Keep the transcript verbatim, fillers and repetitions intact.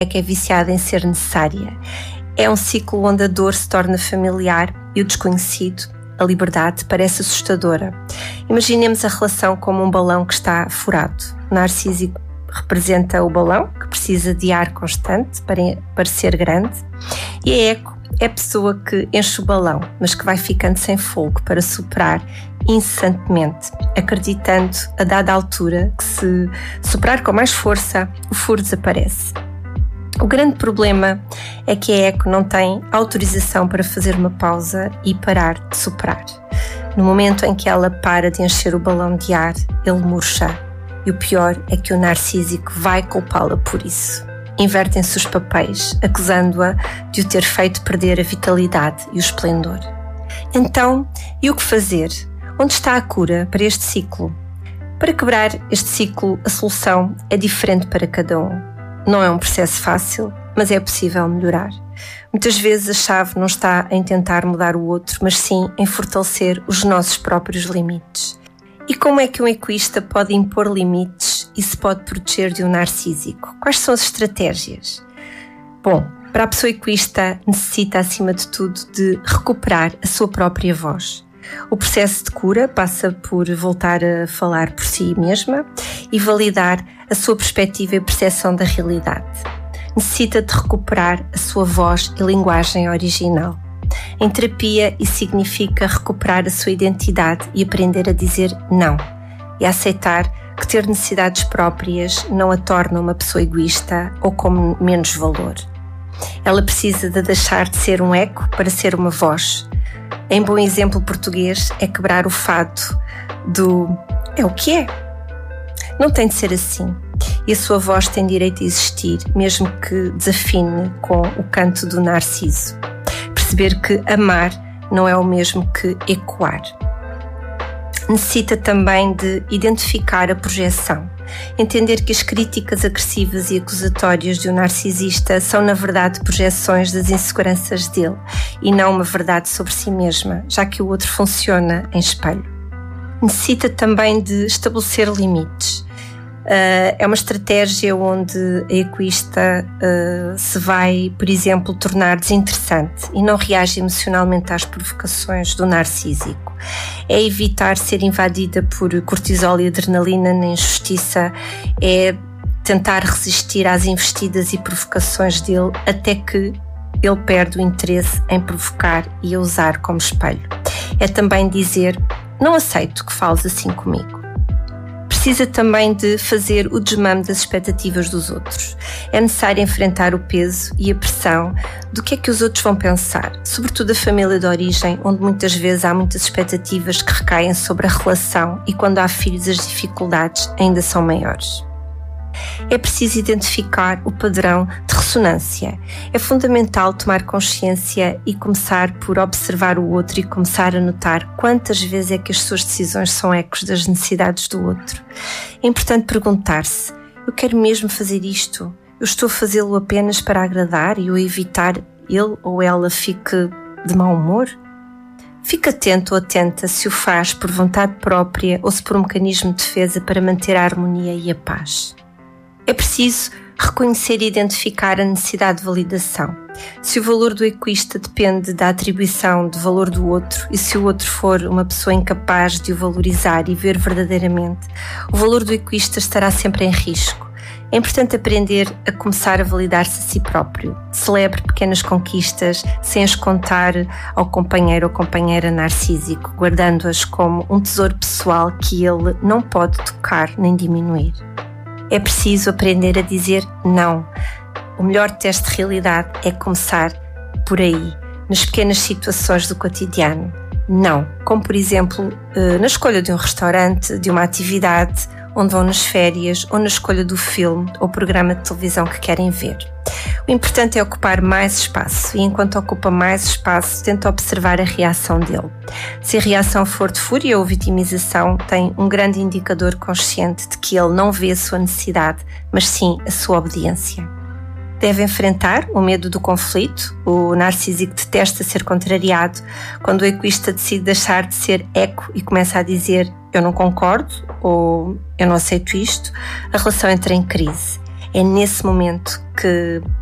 é que é viciada em ser necessária. É um ciclo onde a dor se torna familiar e o desconhecido, a liberdade, parece assustadora. Imaginemos a relação como um balão que está furado. O narcísico representa o balão, que precisa de ar constante para parecer grande, e a eco é a pessoa que enche o balão, mas que vai ficando sem fogo para soprar incessantemente, acreditando a dada altura que se soprar com mais força, o furo desaparece. O grande problema é que a eco não tem autorização para fazer uma pausa e parar de soprar. No momento em que ela para de encher o balão de ar, ele murcha. E o pior é que o narcísico vai culpá-la por isso. Invertem-se os papéis, acusando-a de o ter feito perder a vitalidade e o esplendor. Então, e o que fazer? Onde está a cura para este ciclo? Para quebrar este ciclo, a solução é diferente para cada um. Não é um processo fácil, mas é possível melhorar. Muitas vezes a chave não está em tentar mudar o outro, mas sim em fortalecer os nossos próprios limites. E como é que um egoísta pode impor limites e se pode proteger de um narcísico? Quais são as estratégias? Bom, para a pessoa egoísta necessita, acima de tudo, de recuperar a sua própria voz. O processo de cura passa por voltar a falar por si mesma e validar a sua perspectiva e percepção da realidade. Necessita de recuperar a sua voz e linguagem original. Em terapia, isso significa recuperar a sua identidade e aprender a dizer não, e a aceitar que ter necessidades próprias não a torna uma pessoa egoísta ou com menos valor. Ela precisa de deixar de ser um eco para ser uma voz. Em bom exemplo português é quebrar o fado do é o que é. Não tem de ser assim. E a sua voz tem direito a existir, mesmo que desafine com o canto do narciso. Perceber que amar não é o mesmo que ecoar. Necessita também de identificar a projeção. Entender que as críticas agressivas e acusatórias de um narcisista são, na verdade, projeções das inseguranças dele e não uma verdade sobre si mesma, já que o outro funciona em espelho. Necessita também de estabelecer limites. Uh, é uma estratégia onde a egoísta uh, se vai, por exemplo, tornar desinteressante e não reage emocionalmente às provocações do narcísico. É evitar ser invadida por cortisol e adrenalina na injustiça, é tentar resistir às investidas e provocações dele até que ele perde o interesse em provocar e a usar como espelho. É também dizer, não aceito que fales assim comigo. Precisa também de fazer o desmame das expectativas dos outros. É necessário enfrentar o peso e a pressão do que é que os outros vão pensar, sobretudo a família de origem, onde muitas vezes há muitas expectativas que recaem sobre a relação e quando há filhos as dificuldades ainda são maiores. É preciso identificar o padrão de ressonância. É fundamental tomar consciência e começar por observar o outro e começar a notar quantas vezes é que as suas decisões são ecos das necessidades do outro. É importante perguntar-se, eu quero mesmo fazer isto? Eu estou a fazê-lo apenas para agradar e ou evitar ele ou ela fique de mau humor? Fique atento ou atenta se o faz por vontade própria ou se por um mecanismo de defesa para manter a harmonia e a paz. É preciso reconhecer e identificar a necessidade de validação. Se o valor do egoísta depende da atribuição de valor do outro e se o outro for uma pessoa incapaz de o valorizar e ver verdadeiramente, o valor do egoísta estará sempre em risco. É importante aprender a começar a validar-se a si próprio. Celebre pequenas conquistas sem as contar ao companheiro ou companheira narcísico, guardando-as como um tesouro pessoal que ele não pode tocar nem diminuir. É preciso aprender a dizer não. O melhor teste de realidade é começar por aí, nas pequenas situações do cotidiano. Não, como por exemplo na escolha de um restaurante, de uma atividade, onde vão nas férias ou na escolha do filme ou programa de televisão que querem ver. O importante é ocupar mais espaço e enquanto ocupa mais espaço, tenta observar a reação dele. Se a reação for de fúria ou vitimização, tem um grande indicador consciente de que ele não vê a sua necessidade, mas sim a sua obediência. Deve enfrentar o medo do conflito. O narcísico detesta ser contrariado. Quando o egoísta decide deixar de ser eco e começa a dizer eu não concordo ou eu não aceito isto, a relação entra em crise. É nesse momento que